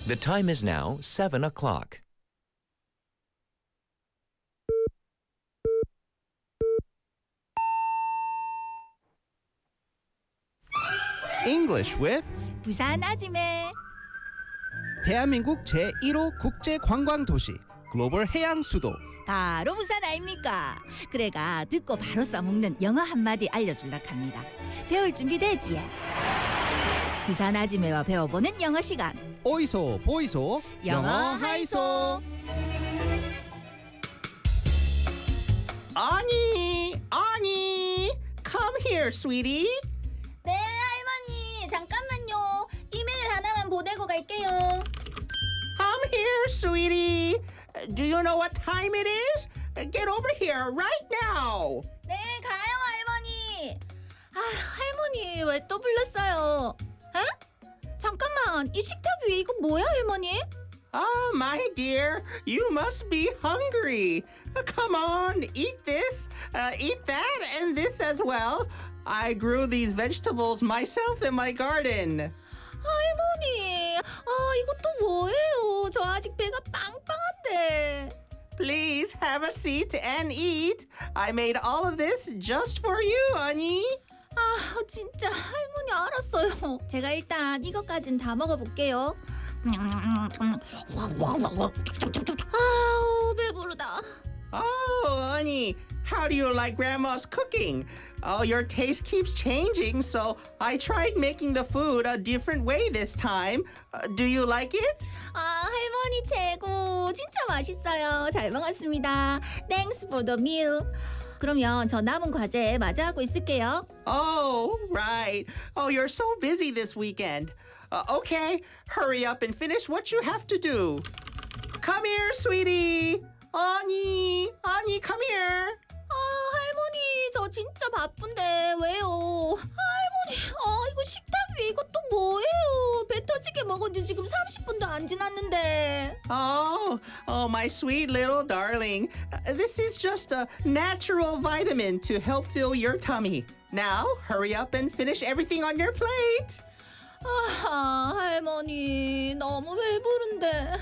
The time is now 7 o'clock. English with 부산 아지매. 대한민국 제1호 국제관광도시 글로벌 해양수도 바로 부산 아닙니까? 그래가 듣고 바로 써먹는 영어 한마디 알려줄라 합니다. 배울 준비 되지? 부산 아지매와 배워보는 영어 시간. 오이소 보이소 영어 하이소. 아니 come here sweetie. 네 할머니 잠깐만요. 이메일 하나만 보내고 갈게요. Come here sweetie. Do you know what time it is? Get over here right now. 네 가요 할머니. 아 할머니 왜 또 불렀어요? 에? 잠깐만 이 식탁 위에 이거 뭐야 할머니? Oh my dear, you must be hungry. Come on, eat this, eat that, and this as well. I grew these vegetables myself in my garden. 할머니, 이것도 뭐예요? 저 아직 배가 빵빵한데. Please have a seat and eat. I made all of this just for you, honey. 아, 진짜 할머니 알았어요. 제가 일단 이것까진 다 먹어볼게요. 아우, 배부르다. Oh, honey, how do you like Grandma's cooking? Oh, your taste keeps changing, so I tried making the food a different way this time. Do you like it? 아, 할머니 최고. 진짜 맛있어요. 잘 먹었습니다. Thanks for the meal. 그러면 저 남은 과제 마저 하고 있을게요. Oh, right. Oh, you're so busy this weekend. Okay, hurry up and finish what you have to do. Come here, sweetie. Ani, come here. 아, 할머니 저 진짜 바쁜데 왜요? 할머니, 이거 식탁 위에 이것도 뭐예요? 배 터지게 먹은 지 지금 30분도 안 지났는데. Oh, my sweet little darling. This is just a natural vitamin to help fill your tummy. Now, hurry up and finish everything on your plate. 아, 할머니 너무 배부른데.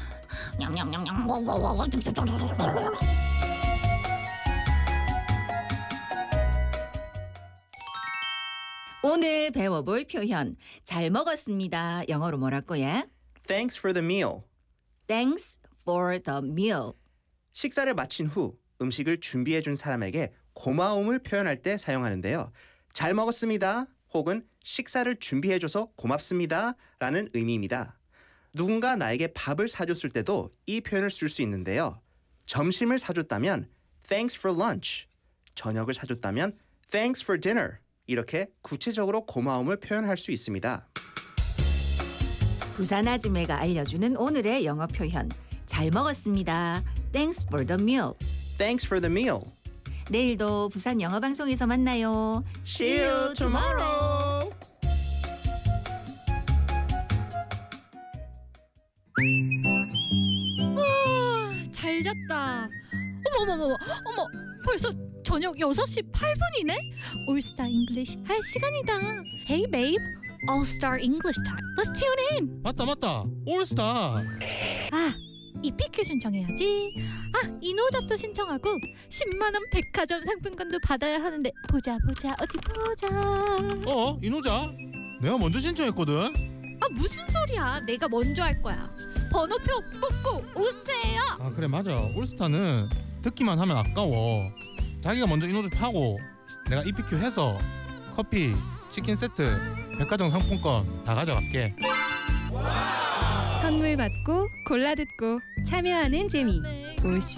오늘 배워볼 표현 잘 먹었습니다. 영어로 뭐라고요? Thanks for the meal. Thanks for the meal. 식사를 마친 후 음식을 준비해 준 사람에게 고마움을 표현할 때 사용하는데요. 잘 먹었습니다. 혹은 식사를 준비해 줘서 고맙습니다. 라는 의미입니다. 누군가 나에게 밥을 사줬을 때도 이 표현을 쓸 수 있는데요. 점심을 사줬다면 Thanks for lunch. 저녁을 사줬다면 Thanks for dinner. 이렇게 구체적으로 고마움을 표현할 수 있습니다. 부산 아지매가 알려주는 오늘의 영어 표현 잘 먹었습니다. Thanks for the meal. Thanks for the meal. 내일도 부산 영어 방송에서 만나요. See you tomorrow. 잘 잤다. 어머, 벌써 저녁 6시 8분이네? 올스타 잉글리시 할 시간이다. Hey babe, All Star English time. Let's tune in. 맞다. 올스타. EPQ 신청해야지. 이노잡도 신청하고 10만 원 백화점 상품권도 받아야 하는데 보자 어디 보자. 이노자. 내가 먼저 신청했거든. 무슨 소리야? 내가 먼저 할 거야. 번호표 뽑고 오세요. 그래 맞아. 올스타는 듣기만 하면 아까워. 자기가 먼저 이노잡 하고 내가 EPQ 해서 커피, 치킨 세트, 백화점 상품권 다 가져갈게. 선물 받고 골라 듣고 참여하는 재미. 올스타